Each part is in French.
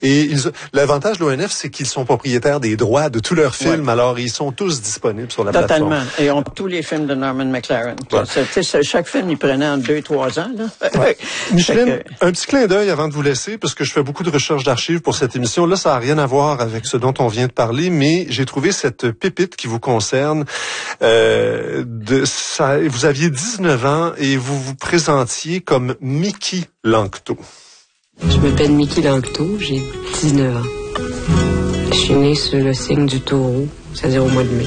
Et l'avantage de l'ONF, c'est qu'ils sont propriétaires des droits de tous leurs films, alors ils sont tous disponibles sur la plateforme. Totalement. Et on tous les films de Norman McLaren. Ouais. Chaque film, il prenait en 2-3 ans. Là. Ouais. Micheline, un petit clin d'œil avant de vous laisser, parce que je fais beaucoup de recherches d'archives pour cette émission. Là, ça n'a rien à voir avec ce dont on vient de parler, mais j'ai trouvé cette pépite qui vous concerne. Vous aviez 19 ans et vous vous présentiez comme Mickey Lanctot. Je m'appelle Mickey Lanctot, j'ai 19 ans. Je suis née sur le signe du taureau, c'est-à-dire au mois de mai.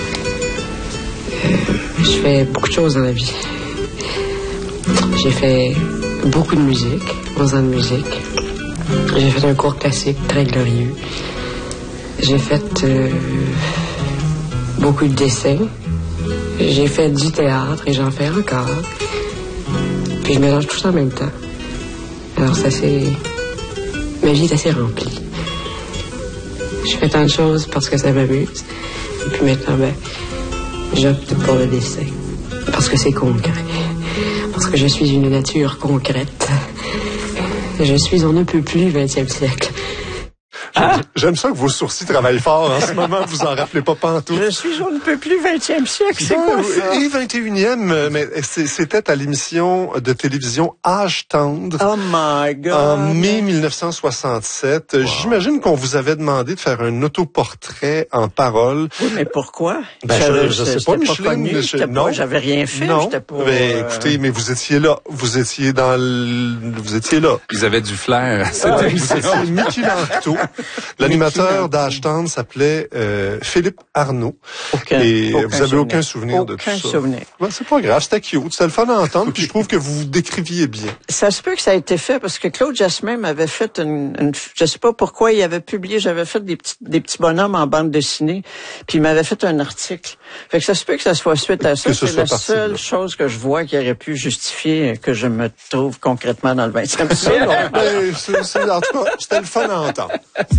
Je fais beaucoup de choses dans la vie. J'ai fait beaucoup de musique, 11 ans de musique. J'ai fait un cours classique très glorieux. J'ai fait beaucoup de dessins. J'ai fait du théâtre et j'en fais encore. Puis je mélange tout ça en même temps. Alors ma vie est assez remplie. Je fais tant de choses parce que ça m'amuse. Et puis maintenant, j'opte pour le dessin. Parce que c'est concret. Parce que je suis une nature concrète. Je suis on ne peut plus 20e siècle. J'aime ça que vos sourcils travaillent fort en ce moment, vous en rappelez pas pantoute. Je suis on ne peut plus 20e siècle, c'est quoi ça? Et 21e, mais c'était à l'émission de télévision Âge tendre. Oh my God! En mai 1967. Wow. J'imagine qu'on vous avait demandé de faire un autoportrait en parole. Oui, mais pourquoi? Je sais pas, Micheline. Non, j'avais rien fait. Non. Écoutez, mais vous étiez là. Vous étiez là. Ils avaient du flair. Vous étiez Mickey Lanctot. L'animateur d'Âge tendre s'appelait Philippe Arnaud. Et vous avez aucun souvenir de tout ça. Aucun souvenir. Ouais, c'est pas grave, c'était cute. C'était le fun à entendre, puis je trouve que vous vous décriviez bien. Ça se peut que ça a été fait parce que Claude Jasmin m'avait fait je sais pas pourquoi il avait publié, j'avais fait des petits bonhommes en bande dessinée, puis il m'avait fait un article. Fait que ça se peut que ça soit suite à ça. C'est la seule chose que je vois qui aurait pu justifier que je me trouve concrètement dans le 20e siècle. En tout cas, c'était le fun à entendre.